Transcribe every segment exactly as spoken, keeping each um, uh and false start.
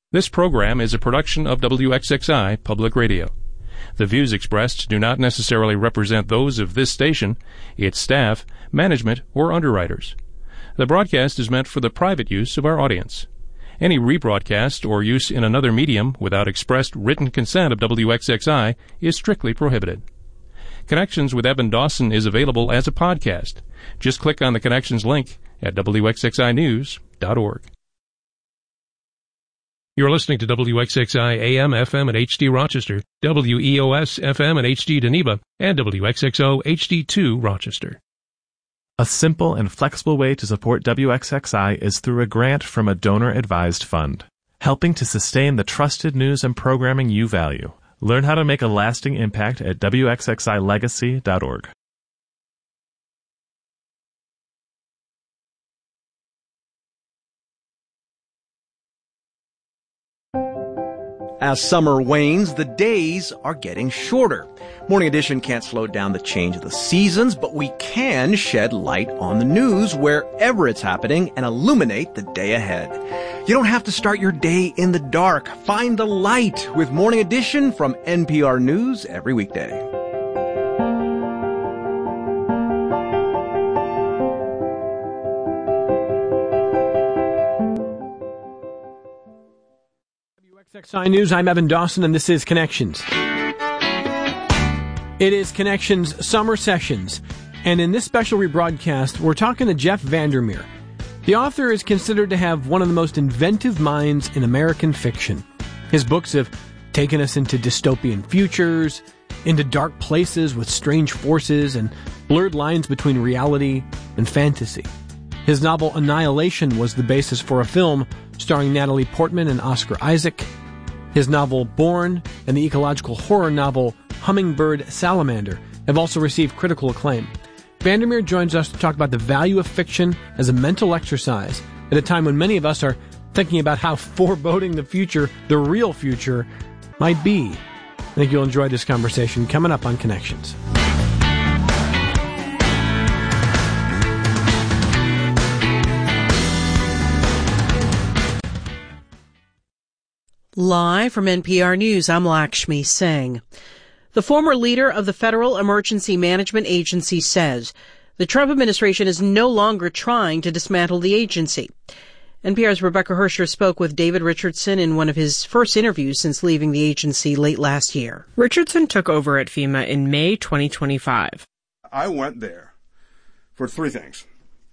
This program is a production of W X X I Public Radio. The views expressed do not necessarily represent those of this station, its staff, management, or underwriters. The broadcast is meant for the private use of our audience. Any rebroadcast or use in another medium without expressed written consent of W X X I is strictly prohibited. Connections with Evan Dawson is available as a podcast. Just click on the Connections link at W X X I news dot org. You're listening to W X X I A M, F M, and H D Rochester, W E O S F M and H D Geneva, and W X X O H D two Rochester. A simple and flexible way to support W X X I is through a grant from a donor-advised fund, helping to sustain the trusted news and programming you value. Learn how to make a lasting impact at W X X I legacy dot org. As summer wanes, the days are getting shorter. Morning Edition can't slow down the change of the seasons, but we can shed light on the news wherever it's happening and illuminate the day ahead. You don't have to start your day in the dark. Find the light with Morning Edition from N P R News every weekday. W X X I News, I'm Evan Dawson, and this is Connections. It is Connections Summer Sessions, and in this special rebroadcast, we're talking to Jeff Vandermeer. The author is considered to have one of the most inventive minds in American fiction. His books have taken us into dystopian futures, into dark places with strange forces and blurred lines between reality and fantasy. His novel Annihilation was the basis for a film starring Natalie Portman and Oscar Isaac. His novel Born and the ecological horror novel Hummingbird Salamander have also received critical acclaim. Vandermeer joins us to talk about the value of fiction as a mental exercise at a time when many of us are thinking about how foreboding the future, the real future, might be. I think you'll enjoy this conversation coming up on Connections. Live from N P R News, I'm Lakshmi Singh. The former leader of the Federal Emergency Management Agency says the Trump administration is no longer trying to dismantle the agency. N P R's Rebecca Hersher spoke with David Richardson in one of his first interviews since leaving the agency late last year. Richardson took over at FEMA in May twenty twenty-five. I went there for three things.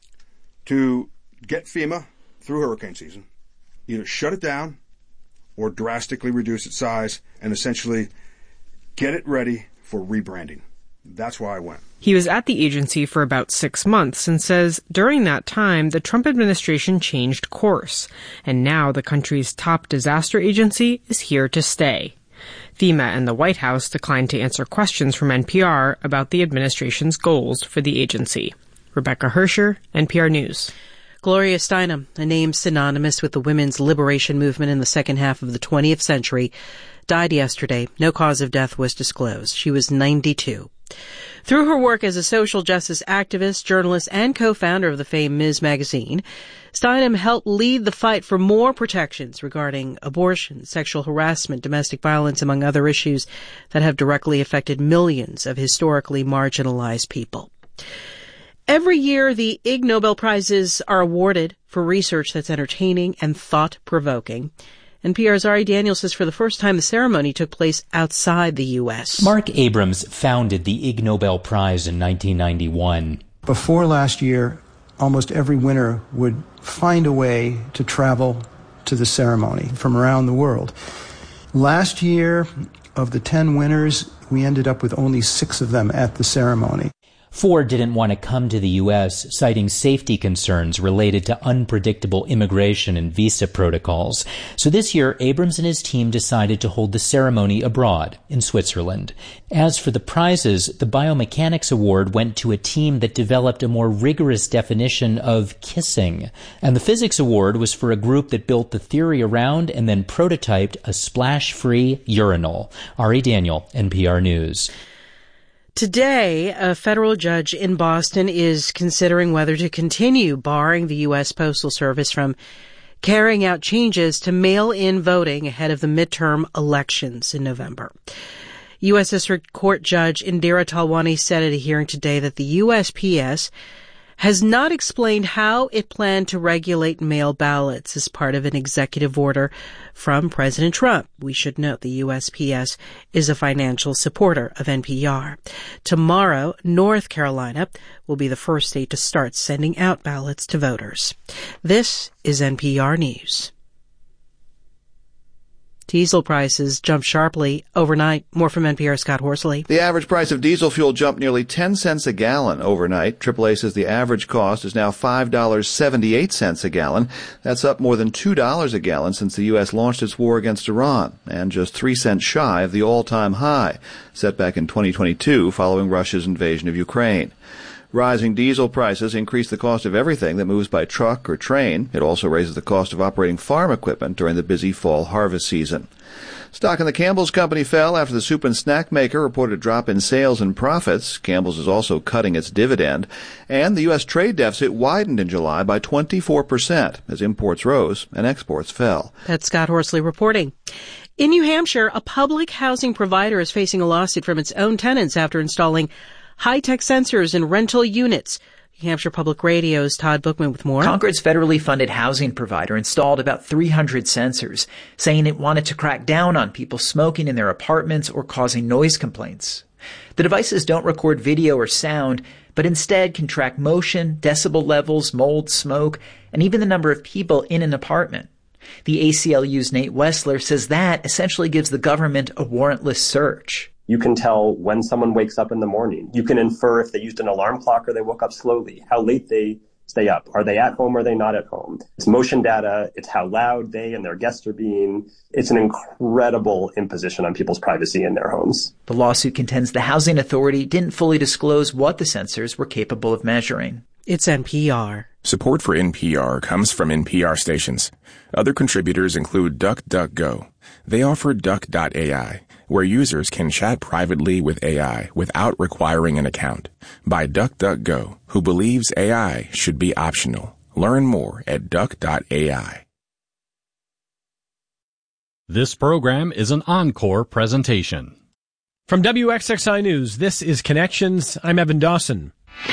To get FEMA through hurricane season, either shut it down or drastically reduce its size and essentially get it ready for rebranding. That's why I went. He was at the agency for about six months and says during that time, the Trump administration changed course, and now the country's top disaster agency is here to stay. FEMA and the White House declined to answer questions from N P R about the administration's goals for the agency. Rebecca Hersher, N P R News. Gloria Steinem, a name synonymous with the women's liberation movement in the second half of the twentieth century, died yesterday. No cause of death was disclosed. She was ninety-two. Through her work as a social justice activist, journalist, and co-founder of the famed Miz Magazine, Steinem helped lead the fight for more protections regarding abortion, sexual harassment, domestic violence, among other issues that have directly affected millions of historically marginalized people. Every year, the Ig Nobel Prizes are awarded for research that's entertaining and thought-provoking. N P R's Ari Daniel says for the first time the ceremony took place outside the U S. Mark Abrams founded the Ig Nobel Prize in nineteen ninety-one. Before last year, almost every winner would find a way to travel to the ceremony from around the world. Last year, of the ten winners, we ended up with only six of them at the ceremony. Four didn't want to come to the U S, citing safety concerns related to unpredictable immigration and visa protocols. So this year, Abrams and his team decided to hold the ceremony abroad, in Switzerland. As for the prizes, the Biomechanics Award went to a team that developed a more rigorous definition of kissing. And the Physics Award was for a group that built the theory around and then prototyped a splash-free urinal. Ari Daniel, N P R News. Today, a federal judge in Boston is considering whether to continue barring the U S Postal Service from carrying out changes to mail-in voting ahead of the midterm elections in November. U S District Court Judge Indira Talwani said at a hearing today that the U S P S has not explained how it planned to regulate mail ballots as part of an executive order from President Trump. We should note the U S P S is a financial supporter of N P R. Tomorrow, North Carolina will be the first state to start sending out ballots to voters. This is N P R News. Diesel prices jumped sharply overnight. More from N P R's Scott Horsley. The average price of diesel fuel jumped nearly ten cents a gallon overnight. triple A says the average cost is now five dollars and seventy-eight cents a gallon. That's up more than two dollars a gallon since the U S launched its war against Iran, and just three cents shy of the all-time high set back in twenty twenty-two following Russia's invasion of Ukraine. Rising diesel prices increase the cost of everything that moves by truck or train. It also raises the cost of operating farm equipment during the busy fall harvest season. Stock in the Campbell's Company fell after the soup and snack maker reported a drop in sales and profits. Campbell's is also cutting its dividend. And the U S trade deficit widened in July by twenty-four percent as imports rose and exports fell. That's Scott Horsley reporting. In New Hampshire, a public housing provider is facing a lawsuit from its own tenants after installing high-tech sensors in rental units. New Hampshire Public Radio's Todd Bookman with more. Concord's federally funded housing provider installed about three hundred sensors, saying it wanted to crack down on people smoking in their apartments or causing noise complaints. The devices don't record video or sound, but instead can track motion, decibel levels, mold, smoke, and even the number of people in an apartment. The A C L U's Nate Wessler says that essentially gives the government a warrantless search. You can tell when someone wakes up in the morning. You can infer if they used an alarm clock or they woke up slowly, how late they stay up. Are they at home or are they not at home? It's motion data. It's how loud they and their guests are being. It's an incredible imposition on people's privacy in their homes. The lawsuit contends the Housing Authority didn't fully disclose what the sensors were capable of measuring. It's N P R. Support for N P R comes from N P R stations. Other contributors include DuckDuckGo. They offer Duck dot A I, where users can chat privately with A I without requiring an account, by DuckDuckGo, who believes A I should be optional. Learn more at Duck dot A I. This program is an encore presentation. From W X X I News, this is Connections. I'm Evan Dawson.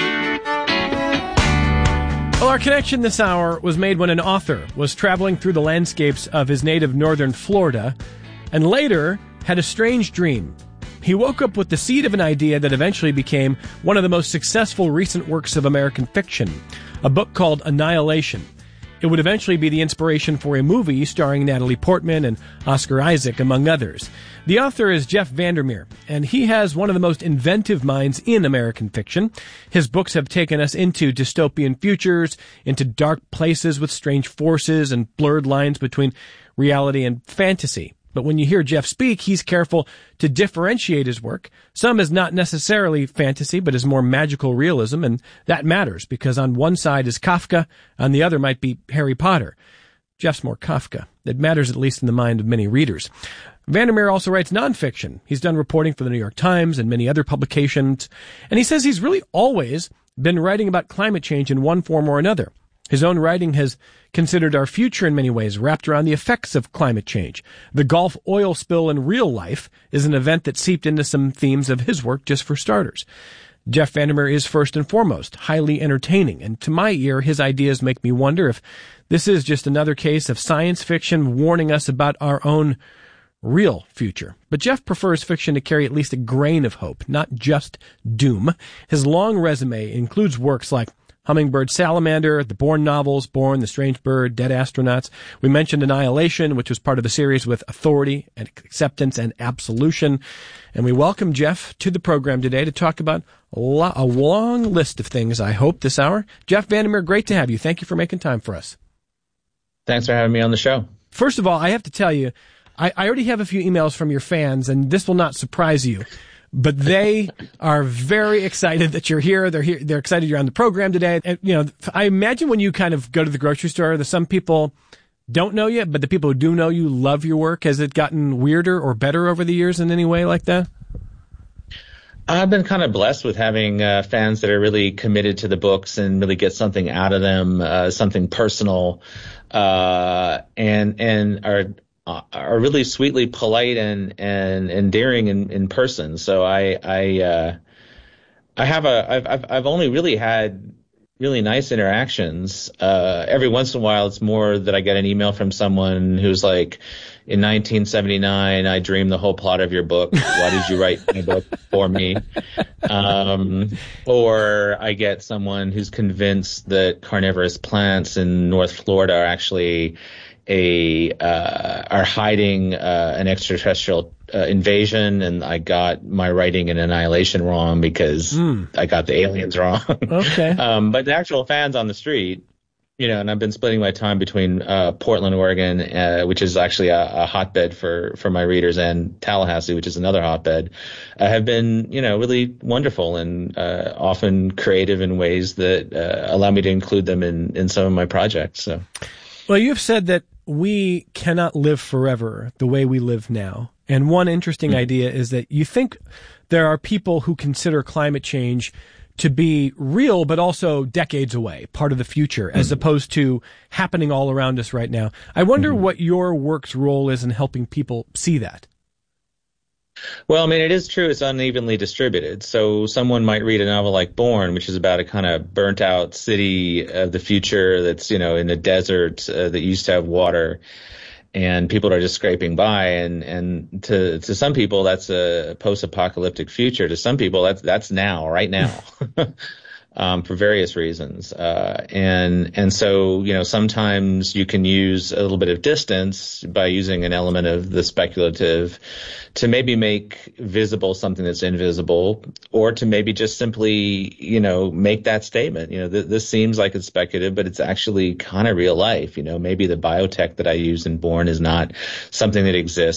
Well, our connection this hour was made when an author was traveling through the landscapes of his native northern Florida and later had a strange dream. He woke up with the seed of an idea that eventually became one of the most successful recent works of American fiction, a book called Annihilation. It would eventually be the inspiration for a movie starring Natalie Portman and Oscar Isaac, among others. The author is Jeff Vandermeer, and he has one of the most inventive minds in American fiction. His books have taken us into dystopian futures, into dark places with strange forces and blurred lines between reality and fantasy. But when you hear Jeff speak, he's careful to differentiate his work. Some is not necessarily fantasy, but is more magical realism, and that matters, because on one side is Kafka, on the other might be Harry Potter. Jeff's more Kafka. It matters at least in the mind of many readers. Vandermeer also writes nonfiction. He's done reporting for the New York Times and many other publications, and he says he's really always been writing about climate change in one form or another. His own writing has considered our future in many ways, wrapped around the effects of climate change. The Gulf oil spill in real life is an event that seeped into some themes of his work, just for starters. Jeff Vandermeer is first and foremost highly entertaining, and to my ear, his ideas make me wonder if this is just another case of science fiction warning us about our own real future. But Jeff prefers fiction to carry at least a grain of hope, not just doom. His long resume includes works like Hummingbird Salamander, the Bourne novels, Bourne, The Strange Bird, Dead Astronauts. We mentioned Annihilation, which was part of the series with Authority and Acceptance and Absolution. And we welcome Jeff to the program today to talk about a, lo- a long list of things, I hope, this hour. Jeff Vandermeer, great to have you. Thank you for making time for us. Thanks for having me on the show. First of all, I have to tell you, I, I already have a few emails from your fans, and this will not surprise you. But they are very excited that you're here. They're here. They're excited you're on the program today. And, you know, I imagine when you kind of go to the grocery store, there's some people don't know you, but the people who do know you love your work. Has it gotten weirder or better over the years in any way like that? I've been kind of blessed with having uh, fans that are really committed to the books and really get something out of them, uh, something personal. uh, and and are uh, are really sweetly polite and and endearing in, in person. So I I uh, I have a I've I've I've only really had really nice interactions. Uh, every once in a while, it's more that I get an email from someone who's like, in nineteen seventy-nine, I dreamed the whole plot of your book. Why did you write my book for me? Um, or I get someone who's convinced that carnivorous plants in North Florida are actually a uh, are hiding uh, an extraterrestrial uh, invasion, and I got my writing in Annihilation wrong because mm. I got the aliens wrong. Okay. um, but the actual fans on the street, you know, and I've been splitting my time between uh, Portland, Oregon, uh, which is actually a, a hotbed for, for my readers, and Tallahassee, which is another hotbed, uh, have been, you know, really wonderful and uh, often creative in ways that uh, allow me to include them in, in some of my projects. So, well, you've said that we cannot live forever the way we live now. And one interesting mm-hmm. idea is that you think there are people who consider climate change to be real, but also decades away, part of the future, as mm-hmm. opposed to happening all around us right now. I wonder mm-hmm. what your work's role is in helping people see that. Well, I mean, it is true it's unevenly distributed. So someone might read a novel like Born, which is about a kind of burnt out city of the future that's, you know, in a desert uh, that used to have water, and people are just scraping by. And, and to, to some people, that's a post-apocalyptic future. To some people, that's, that's now, right now. Um, for various reasons. Uh, and, and so, you know, sometimes you can use a little bit of distance by using an element of the speculative to maybe make visible something that's invisible, or to maybe just simply, you know, make that statement. You know, th- this seems like it's speculative, but it's actually kind of real life. You know, maybe the biotech that I use in Born is not something that exists.